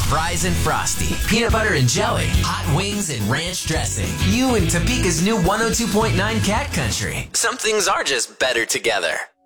fries and frosty, peanut butter and jelly, hot wings and ranch dressing. You and Topeka's new 102.9 Cat Country. Some things are just better together.